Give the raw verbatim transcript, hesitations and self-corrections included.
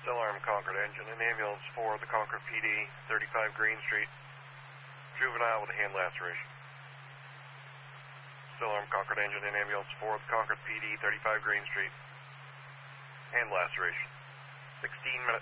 Still armed Concord engine and ambulance for the Concord P D, thirty-five Green Street. Juvenile with a hand laceration. Still armed Concord engine and ambulance for the Concord P D, thirty-five Green Street. Hand laceration. sixteen minutes.